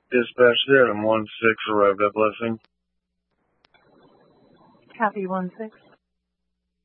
Dispatch there, I'm 1-6, arrived at Blessing. Copy 1-6.